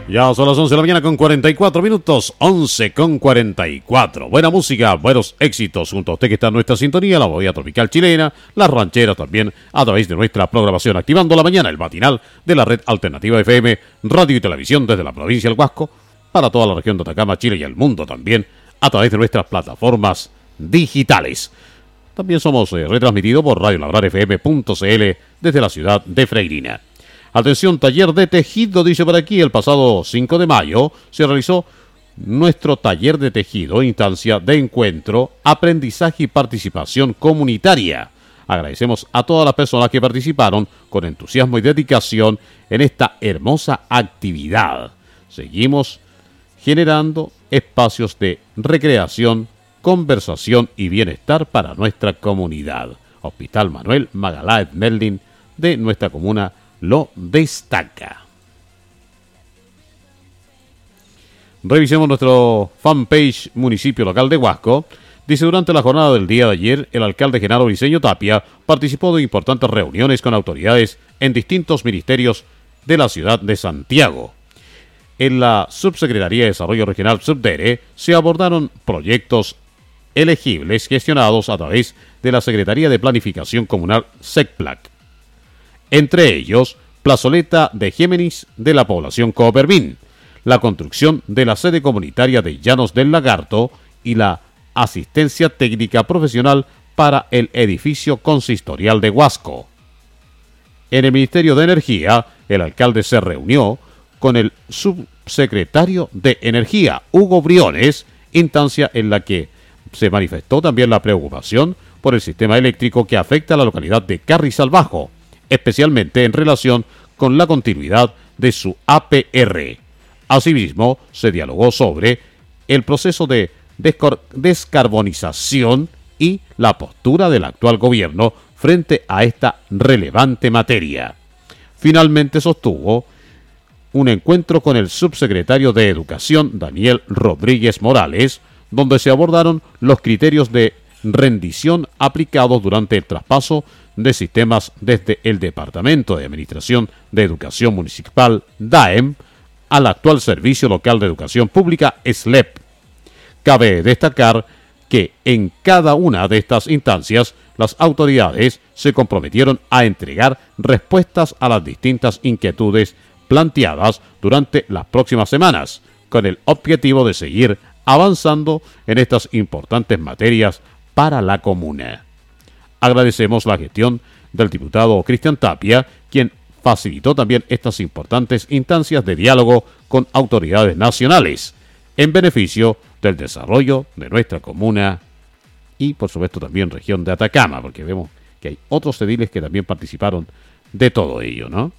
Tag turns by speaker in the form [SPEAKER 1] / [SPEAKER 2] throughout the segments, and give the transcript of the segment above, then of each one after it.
[SPEAKER 1] Ya son las 11 de la mañana con 44 minutos, 11 con 44. Buena música, buenos éxitos junto a usted que está en nuestra sintonía, la movida tropical chilena, las rancheras también, a través de nuestra programación, activando la mañana, el matinal de la red alternativa FM, radio y televisión desde la provincia del Huasco, para toda la región de Atacama, Chile y el mundo también, a través de nuestras plataformas digitales. También somos retransmitidos por radiolabrarfm.cl desde la ciudad de Freirina. Atención, taller de tejido, dice por aquí, el pasado 5 de mayo se realizó nuestro taller de tejido, instancia de encuentro, aprendizaje y participación comunitaria. Agradecemos a todas las personas que participaron con entusiasmo y dedicación en esta hermosa actividad. Seguimos generando espacios de recreación, conversación y bienestar para nuestra comunidad. Hospital Manuel Magaláez Merlin de nuestra comuna lo destaca. Revisemos nuestro fanpage Municipio Local de Huasco. Dice, durante la jornada del día de ayer, el alcalde Genaro Briceño Tapia participó de importantes reuniones con autoridades en distintos ministerios de la ciudad de Santiago. En la Subsecretaría de Desarrollo Regional Subdere se abordaron proyectos elegibles gestionados a través de la Secretaría de Planificación Comunal SECPLAC. Entre ellos, plazoleta de Géminis de la población Coopervín, la construcción de la sede comunitaria de Llanos del Lagarto y la asistencia técnica profesional para el edificio consistorial de Huasco. En el Ministerio de Energía, el alcalde se reunió con el subsecretario de Energía, Hugo Briones, instancia en la que se manifestó también la preocupación por el sistema eléctrico que afecta a la localidad de Carrizal Bajo, especialmente en relación con la continuidad de su APR. Asimismo, se dialogó sobre el proceso de descarbonización y la postura del actual gobierno frente a esta relevante materia. Finalmente sostuvo un encuentro con el subsecretario de Educación, Daniel Rodríguez Morales, donde se abordaron los criterios de rendición aplicados durante el traspaso de sistemas desde el Departamento de Administración de Educación Municipal, DAEM, al actual Servicio Local de Educación Pública, SLEP. Cabe destacar que en cada una de estas instancias las autoridades se comprometieron a entregar respuestas a las distintas inquietudes planteadas durante las próximas semanas, con el objetivo de seguir avanzando en estas importantes materias para la comuna. Agradecemos la gestión del diputado Cristian Tapia, quien facilitó también estas importantes instancias de diálogo con autoridades nacionales en beneficio del desarrollo de nuestra comuna y, por supuesto, también región de Atacama, porque vemos que hay otros ediles que también participaron de todo ello, ¿no?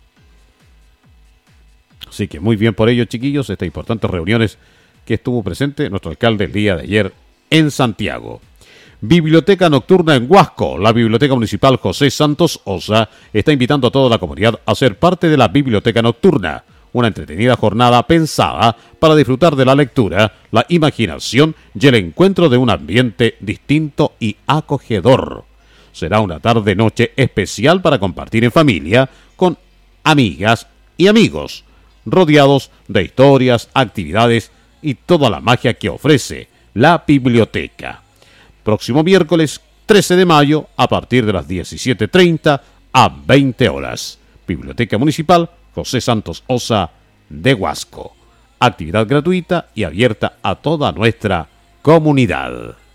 [SPEAKER 1] Así que muy bien por ello, chiquillos, estas importantes reuniones que estuvo presente nuestro alcalde el día de ayer en Santiago. Biblioteca Nocturna en Huasco. La Biblioteca Municipal José Santos Osa está invitando a toda la comunidad a ser parte de la Biblioteca Nocturna, una entretenida jornada pensada para disfrutar de la lectura, la imaginación y el encuentro de un ambiente distinto y acogedor. Será una tarde-noche especial para compartir en familia, con amigas y amigos, rodeados de historias, actividades y toda la magia que ofrece la biblioteca. Próximo miércoles 13 de mayo a partir de las 17:30 a 20 horas. Biblioteca Municipal José Santos Osa de Huasco. Actividad gratuita y abierta a toda nuestra comunidad.